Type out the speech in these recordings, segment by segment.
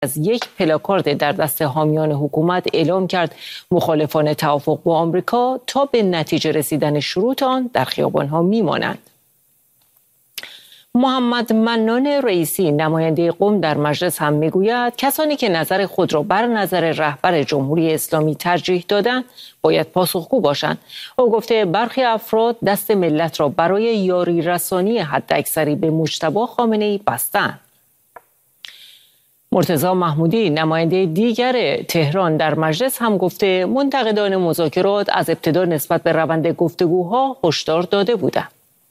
از یک پلاکارد در دست حامیان حکومت اعلام کرد مخالفان توافق با آمریکا تا به نتیجه رسیدن شروط آن در خیابان‌ها می‌مانند. محمد منان رئیسی نماینده قم در مجلس هم میگوید کسانی که نظر خود را بر نظر رهبر جمهوری اسلامی ترجیح دادند باید پاسخگو باشند. او گفته برخی افراد دست ملت را برای یاری رسانی حداکثری به مجتبی خامنه‌ای بستند. مرتضی محمودی نماینده دیگر تهران در مجلس هم گفته منتقدان مذاکرات از ابتدا نسبت به روند گفتگوها هشدار داده بودند.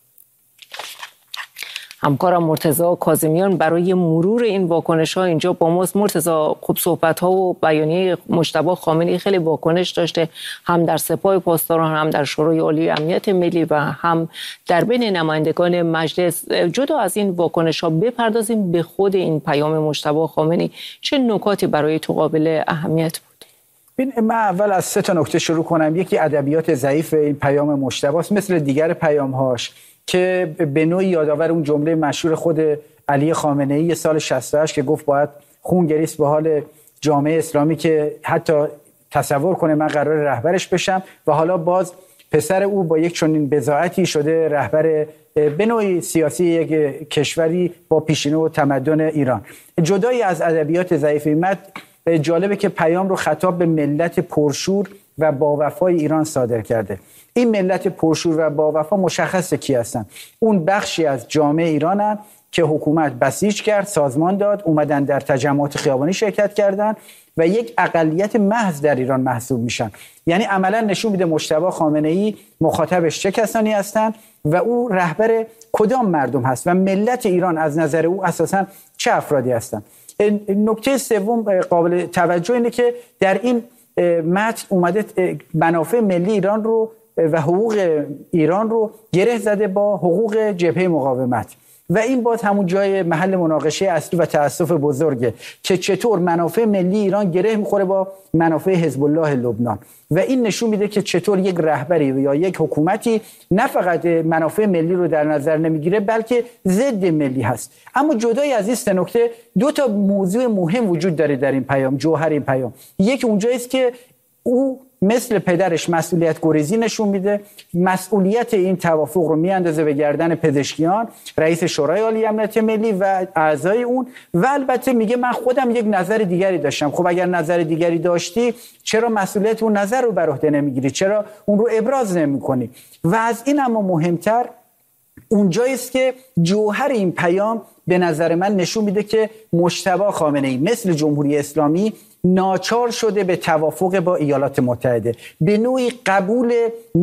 همکارم مرتضی کاظمیان برای مرور این واکنش‌ها اینجا با ماست. مرتضی، خب صحبت‌ها و بیانیه مجتبی خامنه‌ای خیلی واکنش داشته، هم در سپاه پاسداران، هم در شورای عالی امنیت ملی و هم در بین نمایندگان مجلس. جدا از این واکنش‌ها بپردازیم به خود این پیام مجتبی خامنه‌ای، چه نکاتی برای تو قابل اهمیت بود؟ من اول از 3 نکته شروع کنم. یکی ادبیات ضعیف این پیام مجتبی است، مثل دیگر پیام‌هاش که به نوعی یادآور اون جمله مشهور خود علی خامنه‌ای سال 68 که گفت باید خون گریست به حال جامعه اسلامی که حتی تصور کنه من قرار رهبرش بشم، و حالا باز پسر او با یک چنین بضاعتی شده رهبر به نوعی سیاسی یک کشوری با پیشینه و تمدن ایران. جدایی از ادبیات ضعیف مد، جالبه که پیام رو خطاب به ملت پرشور و با وفای ایران صادر کرده. این ملت پرشور و با وفا مشخصه کی هستن. اون بخشی از جامعه ایرانن که حکومت بسیج کرد، سازمان داد، اومدن در تجمعات خیابانی شرکت کردن و یک اقلیت محض در ایران محسوب میشن. یعنی عملا نشون میده مجتبی خامنه‌ای مخاطبش چه کسانی هستن و او رهبر کدام مردم هست و ملت ایران از نظر او اساسا چه افرادی هستن. نکته سوم قابل توجه اینه که در این متن اومده منافع ملی ایران رو و حقوق ایران رو گره زده با حقوق جبهه مقاومت، و این باز همون جای محل مناقشه اصلی و تأسف بزرگه که چطور منافع ملی ایران گره میخوره با منافع حزب الله لبنان، و این نشون میده که چطور یک رهبری یا یک حکومتی نه فقط منافع ملی رو در نظر نمیگیره بلکه ضد ملی هست. اما جدای از این 3 نکته 2 تا موضوع مهم وجود داره در این پیام، جوهر این پیام. یک اونجاییست که او مثل پدرش مسئولیت گریزی نشون میده، مسئولیت این توافق رو میاندازه به گردن پزشکیان، رئیس شورای عالی امنیت ملی و اعضای اون، و البته میگه من خودم یک نظر دیگری داشتم. خب اگر نظر دیگری داشتی چرا مسئولیت اون نظر رو بر عهده نمیگیری؟ چرا اون رو ابراز نمیکنی؟ و از این اما مهمتر اونجاییست که جوهر این پیام به نظر من نشون میده که مجتبی خامنه‌ای مثل جمهوری اسلامی ناچار شده به توافق با ایالات متحده، به نوعی قبول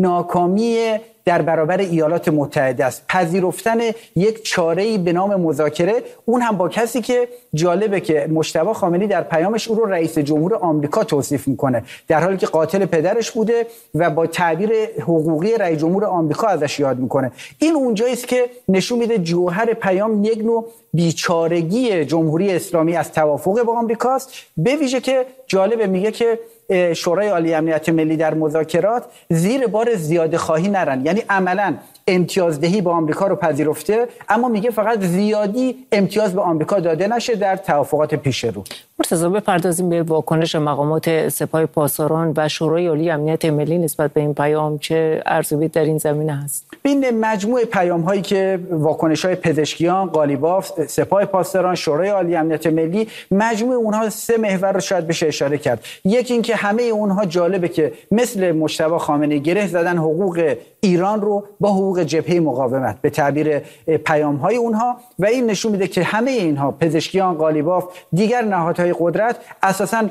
ناکامی در برابر ایالات متحده است، پذیرفتن یک چاره‌ای به نام مذاکره، اون هم با کسی که جالبه که مجتبی خامنه‌ای در پیامش او رو رئیس جمهور آمریکا توصیف میکنه، در حالی که قاتل پدرش بوده و با تعبیر حقوقی رئیس جمهور آمریکا ازش یاد میکنه. این اونجایی است که نشون میده جوهر پیام یک نوع بیچارگی جمهوری اسلامی از توافق با آمریکاست. به ویژه که جالبه میگه که شورای عالی امنیت ملی در مذاکرات زیر بار زیاده خواهی نرن، یعنی عملاً امتیازدهی با آمریکا رو پذیرفته، اما میگه فقط زیادی امتیاز به آمریکا داده نشه در توافقات پیش رو. مرتضی، بپردازیم به واکنش مقامات سپاه پاسداران و شورای عالی امنیت ملی نسبت به این پیام. چه ارزیابی در این زمینه هست؟ این مجموعه پیام هایی که واکنش های پزشکیان، قالیباف، سپاه پاسداران، شورای عالی امنیت ملی، مجموعه اونها 3 محور رو شاید بشه اشاره کرد. یکی این که همه اونها جالبه که مثل مجتبی خامنه‌ای گره زدن حقوق ایران رو با حقوق جبهه مقاومت به تعبیر پیام های اونها، و این نشون میده که همه اینها پزشکیان، قالیباف، دیگر نهادهای قدرت اساساً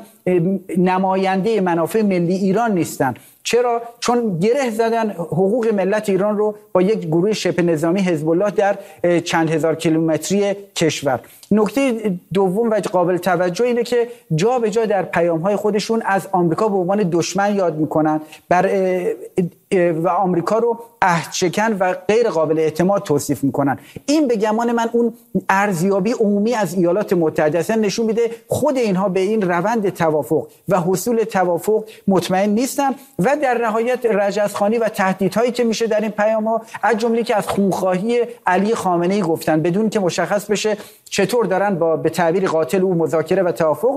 نماینده منافع ملی ایران نیستن. چرا؟ چون گره زدن حقوق ملت ایران رو با یک گروه شبه نظامی حزب الله در چند هزار کیلومتری کشور. نکته دوم و قابل توجه اینه که جا به جا در پیام‌های خودشون از آمریکا به عنوان دشمن یاد میکنن. بر و آمریکا رو عهدشکن و غیر قابل اعتماد توصیف میکنن. این به گمان من اون ارزیابی عمومی از ایالات متحده است، نشون میده خود اینها به این روند توافق و حصول توافق مطمئن نیستن و در نهایت رجزخوانی و تهدیدهایی که میشه در این پیام‌ها، از جمله که از خونخواهی علی خامنه‌ای گفتن بدون که مشخص بشه چطور دارن با به تعبیر قاتل او مذاکره و توافق